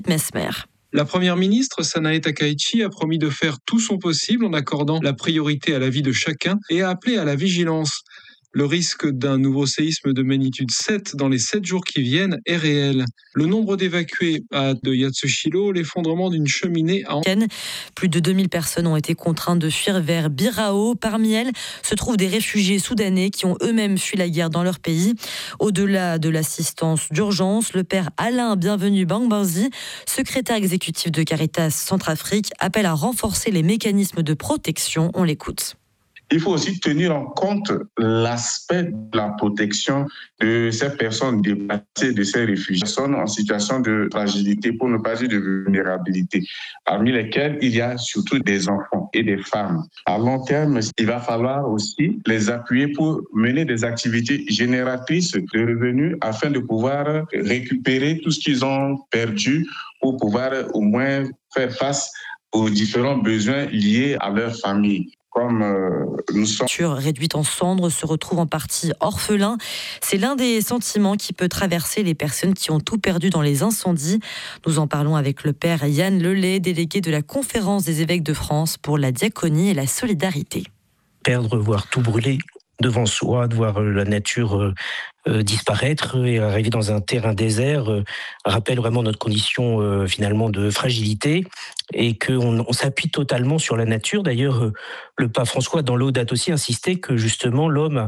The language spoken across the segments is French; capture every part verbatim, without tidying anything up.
Mesmer. La première ministre, Sanae Takaichi, a promis de faire tout son possible en accordant la priorité à la vie de chacun et a appelé à la vigilance. Le risque d'un nouveau séisme de magnitude sept dans les sept jours qui viennent est réel. Le nombre d'évacués à de Yatsushiro, l'effondrement d'une cheminée a... Plus de deux mille personnes ont été contraintes de fuir vers Birao. Parmi elles se trouvent des réfugiés soudanais qui ont eux-mêmes fui la guerre dans leur pays. Au-delà de l'assistance d'urgence, le père Alain Bienvenu Bangbanzi, secrétaire exécutif de Caritas Centrafrique, appelle à renforcer les mécanismes de protection. On l'écoute. Il faut aussi tenir en compte l'aspect de la protection de ces personnes déplacées, de ces réfugiés, personnes en situation de fragilité, pour ne pas dire de vulnérabilité, parmi lesquelles il y a surtout des enfants et des femmes. À long terme, il va falloir aussi les appuyer pour mener des activités génératrices de revenus afin de pouvoir récupérer tout ce qu'ils ont perdu pour pouvoir au moins faire face aux différents besoins liés à leur famille. Comme euh, nous sommes... réduite en cendres se retrouve en partie orphelin. C'est l'un des sentiments qui peut traverser les personnes qui ont tout perdu dans les incendies. Nous en parlons avec le père Yann Lelay, délégué de la Conférence des évêques de France pour la diaconie et la solidarité. Perdre, voire tout brûler devant soi, de voir la nature euh, euh, disparaître et arriver dans un terrain désert euh, rappelle vraiment notre condition euh, finalement de fragilité et qu'on on s'appuie totalement sur la nature. D'ailleurs, euh, le pape François dans Laudato aussi insistait que justement l'homme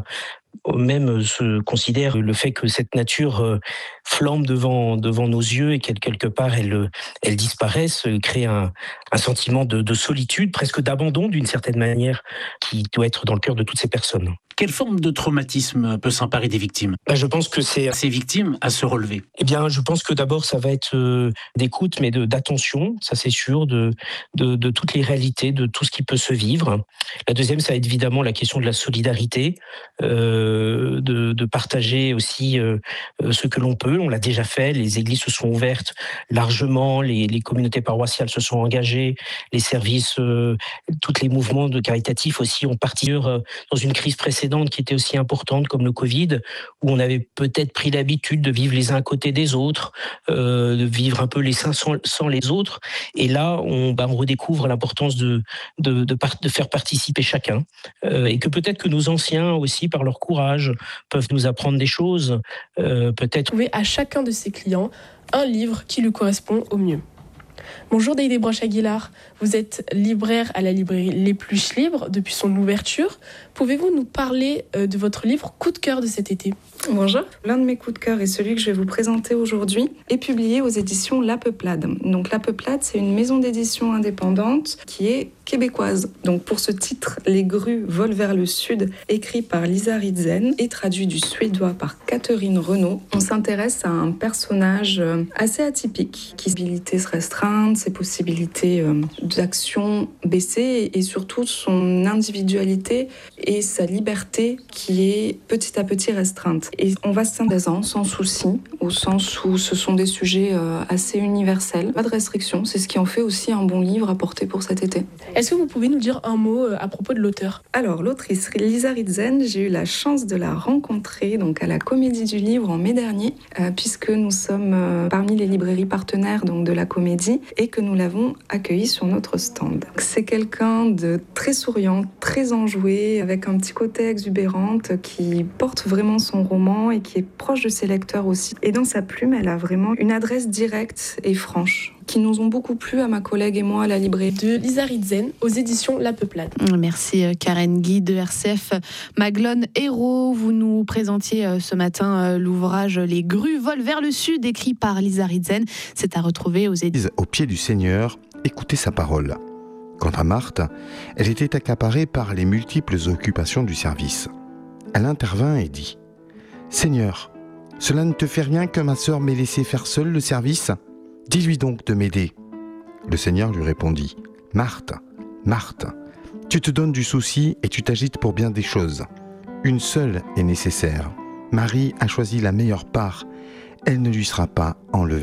même se considère le fait que cette nature euh, flambe devant devant nos yeux et qu'elle quelque part elle elle disparaisse, crée un, un sentiment de, de solitude, presque d'abandon d'une certaine manière, qui doit être dans le cœur de toutes ces personnes. Quelle forme de traumatisme peut s'emparer des victimes ? Ben, je pense que c'est ces victimes à se relever. Eh bien, je pense que d'abord ça va être euh, d'écoute, mais de, d'attention, ça c'est sûr, de, de de toutes les réalités, de tout ce qui peut se vivre. La deuxième, ça va être évidemment la question de la solidarité. Euh, De, de partager aussi euh, ce que l'on peut. On l'a déjà fait, les églises se sont ouvertes largement, les, les communautés paroissiales se sont engagées, les services, euh, tous les mouvements de caritatifs aussi ont parti euh, dans une crise précédente qui était aussi importante comme le Covid, où on avait peut-être pris l'habitude de vivre les uns à côté des autres, euh, de vivre un peu les uns sans, sans les autres. Et là, on, bah, on redécouvre l'importance de, de, de, par, de faire participer chacun. Euh, et que peut-être que nos anciens aussi, par leur courage, peuvent nous apprendre des choses, euh, peut-être. Trouver à chacun de ses clients un livre qui lui correspond au mieux. Bonjour Deïdé Broche-Aguilar, vous êtes libraire à la librairie L'Épluche Libre depuis son ouverture. Pouvez-vous nous parler de votre livre coup de cœur de cet été ? Bonjour. L'un de mes coups de cœur et celui que je vais vous présenter aujourd'hui est publié aux éditions La Peuplade. Donc La Peuplade, c'est une maison d'édition indépendante qui est québécoise. Donc pour ce titre, Les grues volent vers le sud, écrit par Lisa Ridzen et traduit du suédois par Catherine Renaud, on s'intéresse à un personnage assez atypique, qui a ses habilités restreintes, ses possibilités d'action baissées et surtout son individualité et sa liberté qui est petit à petit restreinte. Et on va s'intéresser sans souci, au sens où ce sont des sujets assez universels. Pas de restrictions, c'est ce qui en fait aussi un bon livre à porter pour cet été. Est-ce que vous pouvez nous dire un mot à propos de l'auteur ? Alors, l'autrice Lisa Ridzen, j'ai eu la chance de la rencontrer donc à la Comédie du Livre en mai dernier, euh, puisque nous sommes euh, parmi les librairies partenaires donc, de la Comédie et que nous l'avons accueillie sur notre stand. C'est quelqu'un de très souriant, très enjoué, avec un petit côté exubérante qui porte vraiment son roman et qui est proche de ses lecteurs aussi. Et dans sa plume, elle a vraiment une adresse directe et franche, qui nous ont beaucoup plu à ma collègue et moi à la librairie. De Lisa Ridzen aux éditions La Peuplade. Merci Karen Guy de R C F Maglone Héros. Vous nous présentiez ce matin l'ouvrage Les grues volent vers le sud, écrit par Lisa Ridzen. C'est à retrouver aux éditions. Au pied du Seigneur, écoutez sa parole. Quant à Marthe, elle était accaparée par les multiples occupations du service. Elle intervint et dit : « Seigneur, cela ne te fait rien que ma sœur m'ait laissé faire seule le service ? Dis-lui donc de m'aider. » Le Seigneur lui répondit : « Marthe, Marthe, tu te donnes du souci et tu t'agites pour bien des choses. Une seule est nécessaire. Marie a choisi la meilleure part. Elle ne lui sera pas enlevée. »